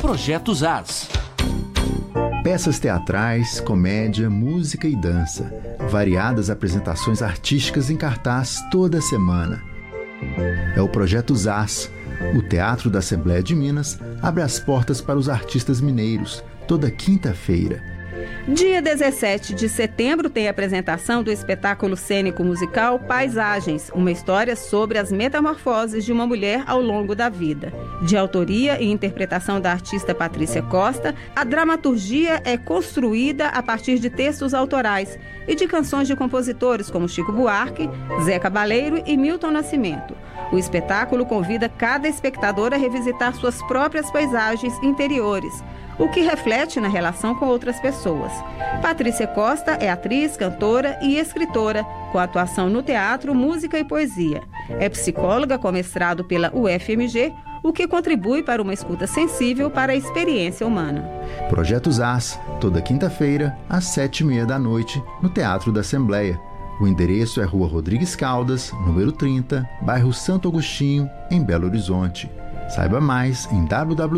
Projetos AS. Peças teatrais, comédia, música e dança. Variadas apresentações artísticas em cartaz toda semana. É o Projetos AS. O Teatro da Assembleia de Minas abre as portas para os artistas mineiros toda quinta-feira. Dia 17 de setembro tem a apresentação do espetáculo cênico musical Paisagens, uma história sobre as metamorfoses de uma mulher ao longo da vida. De autoria e interpretação da artista Patrícia Costa, a dramaturgia é construída a partir de textos autorais e de canções de compositores como Chico Buarque, Zé Cabaleiro e Milton Nascimento. O espetáculo convida cada espectador a revisitar suas próprias paisagens interiores, o que reflete na relação com outras pessoas. Patrícia Costa é atriz, cantora e escritora, com atuação no teatro, música e poesia. É psicóloga com mestrado pela UFMG, o que contribui para uma escuta sensível para a experiência humana. Projetos AS, toda quinta-feira, às 19h30, no Teatro da Assembleia. O endereço é Rua Rodrigues Caldas, número 30, bairro Santo Agostinho, em Belo Horizonte. Saiba mais em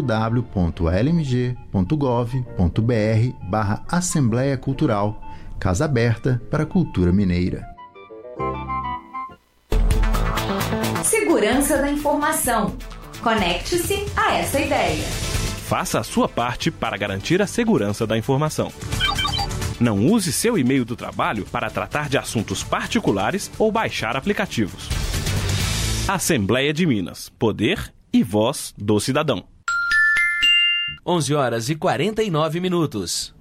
www.lmg.gov.br/Assembleia Cultural, Casa Aberta para a Cultura Mineira. Segurança da informação. Conecte-se a essa ideia. Faça a sua parte para garantir a segurança da informação. Não use seu e-mail do trabalho para tratar de assuntos particulares ou baixar aplicativos. Assembleia de Minas. Poder e voz do cidadão. 11h49.